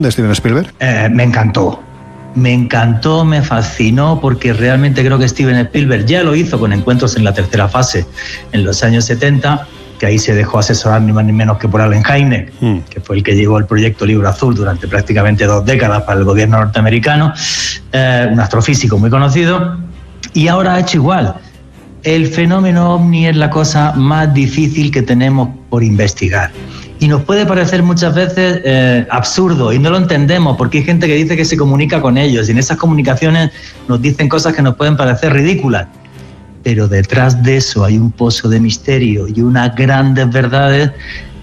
de Steven Spielberg? Me encantó. Me encantó, me fascinó, porque realmente creo que Steven Spielberg ya lo hizo con Encuentros en la tercera fase en los años 70, que ahí se dejó asesorar ni más ni menos que por Allen Hynek, que fue el que llevó el proyecto Libro Azul durante prácticamente 2 décadas para el gobierno norteamericano, un astrofísico muy conocido, y ahora ha hecho igual. El fenómeno ovni es la cosa más difícil que tenemos por investigar. Y nos puede parecer muchas veces absurdo y no lo entendemos, porque hay gente que dice que se comunica con ellos y en esas comunicaciones nos dicen cosas que nos pueden parecer ridículas. Pero detrás de eso hay un pozo de misterio y unas grandes verdades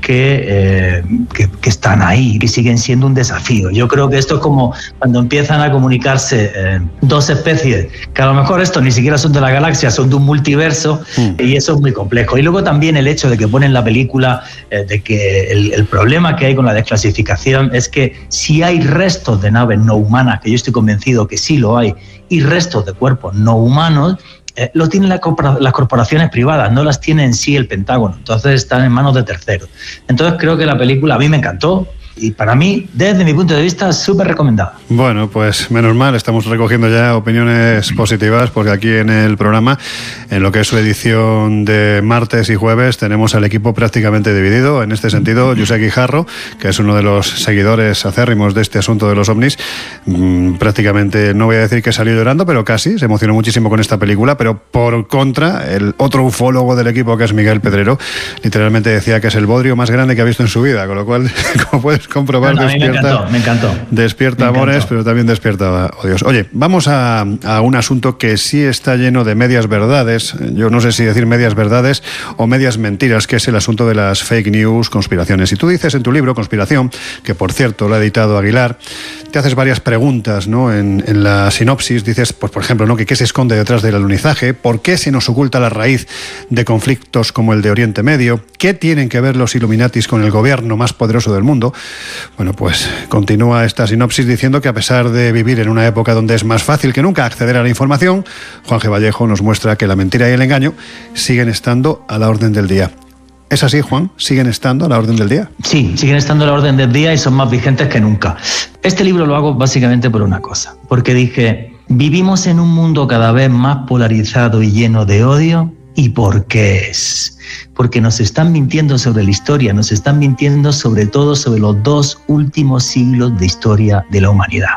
que están ahí, que siguen siendo un desafío. Yo creo que esto es como cuando empiezan a comunicarse dos especies, que a lo mejor estos ni siquiera son de la galaxia, son de un multiverso, y eso es muy complejo. Y luego también el hecho de que ponen la película, de que el problema que hay con la desclasificación es que si hay restos de naves no humanas, que yo estoy convencido que sí lo hay, y restos de cuerpos no humanos, lo tienen las corporaciones privadas, no las tiene en sí el Pentágono, entonces están en manos de terceros. Entonces creo que la película a mí me encantó y para mí, desde mi punto de vista, súper recomendada. Bueno, pues menos mal, estamos recogiendo ya opiniones positivas, porque aquí en el programa, en lo que es su edición de martes y jueves, tenemos al equipo prácticamente dividido. En este sentido, Josep Guijarro, que es uno de los seguidores acérrimos de este asunto de los ovnis, prácticamente, no voy a decir que salió llorando, pero casi, se emocionó muchísimo con esta película, pero por contra, el otro ufólogo del equipo, que es Miguel Pedrero, literalmente decía que es el bodrio más grande que ha visto en su vida, con lo cual, como puedes comprobar, bueno, me encantó. Despierta amores, pero también despierta odios. Oye, vamos a un asunto que sí está lleno de medias verdades. Yo no sé si decir medias verdades o medias mentiras, que es el asunto de las fake news, conspiraciones. Y tú dices en tu libro, Conspiración, que por cierto lo ha editado Aguilar, te haces varias preguntas, ¿no? En la sinopsis dices, pues por ejemplo, ¿no? que qué se esconde detrás del alunizaje, por qué se nos oculta la raíz de conflictos como el de Oriente Medio, qué tienen que ver los Illuminatis con el gobierno más poderoso del mundo. Bueno, pues continúa esta sinopsis diciendo que a pesar de vivir en una época donde es más fácil que nunca acceder a la información, Juan G. Vallejo nos muestra que la mentira y el engaño siguen estando a la orden del día. ¿Es así, Juan? ¿Siguen estando a la orden del día? Sí, siguen estando a la orden del día y son más vigentes que nunca. Este libro lo hago básicamente por una cosa, porque dije, vivimos en un mundo cada vez más polarizado y lleno de odio. ¿Y por qué es? Porque nos están mintiendo sobre la historia, nos están mintiendo sobre todo sobre los 2 últimos siglos de historia de la humanidad.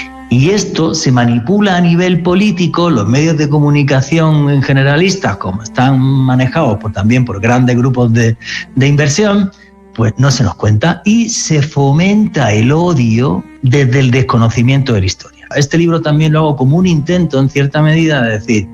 Y esto se manipula a nivel político, los medios de comunicación generalistas, como están manejados también por grandes grupos de inversión, pues no se nos cuenta y se fomenta el odio desde el desconocimiento de la historia. Este libro también lo hago como un intento, en cierta medida, de decir,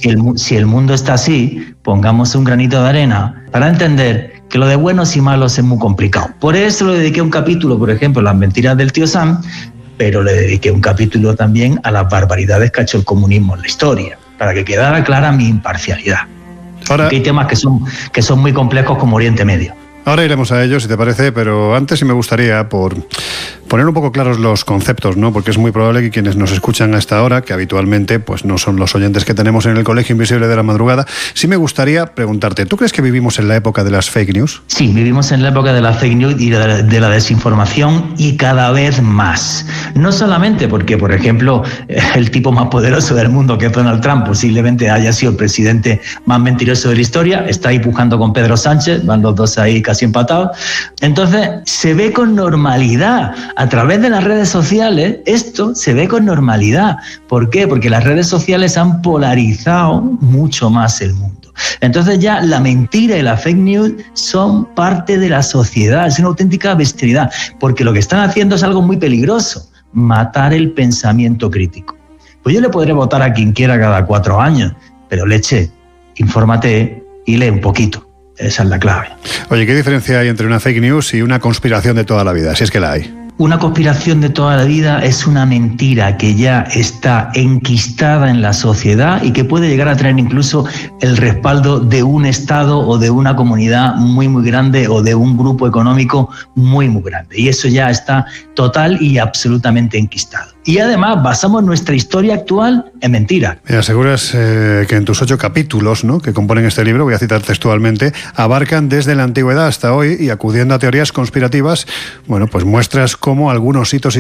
si el mundo está así, pongamos un granito de arena para entender que lo de buenos y malos es muy complicado. Por eso le dediqué un capítulo, por ejemplo, a las mentiras del tío Sam, pero le dediqué un capítulo también a las barbaridades que ha hecho el comunismo en la historia, para que quedara clara mi imparcialidad. Ahora, porque hay temas que son muy complejos como Oriente Medio. Ahora iremos a ello, si te parece, pero antes sí me gustaría, por poner un poco claros los conceptos, ¿no? Porque es muy probable que quienes nos escuchan a esta hora, que habitualmente pues no son los oyentes que tenemos en el Colegio Invisible de la Madrugada, sí me gustaría preguntarte, ¿tú crees que vivimos en la época de las fake news? Sí, vivimos en la época de las fake news y de la desinformación, y cada vez más. No solamente porque, por ejemplo, el tipo más poderoso del mundo, que es Donald Trump, posiblemente haya sido el presidente más mentiroso de la historia, está ahí pujando con Pedro Sánchez, van los dos ahí casi empatados. Entonces, se ve con normalidad. A través de las redes sociales, esto se ve con normalidad. ¿Por qué? Porque las redes sociales han polarizado mucho más el mundo. Entonces ya la mentira y la fake news son parte de la sociedad, es una auténtica bestialidad, porque lo que están haciendo es algo muy peligroso, matar el pensamiento crítico. Pues yo le podré votar a quien quiera cada 4 años, pero leche, infórmate y lee un poquito. Esa es la clave. Oye, ¿qué diferencia hay entre una fake news y una conspiración de toda la vida, si es que la hay? Una conspiración de toda la vida es una mentira que ya está enquistada en la sociedad y que puede llegar a tener incluso el respaldo de un Estado o de una comunidad muy, muy grande o de un grupo económico muy, muy grande. Y eso ya está total y absolutamente enquistado. y además basamos nuestra historia actual en mentiras. Me aseguras que en tus 8 capítulos, ¿no?, que componen este libro, voy a citar textualmente, abarcan desde la antigüedad hasta hoy y acudiendo a teorías conspirativas, bueno, pues muestras cómo algunos hitos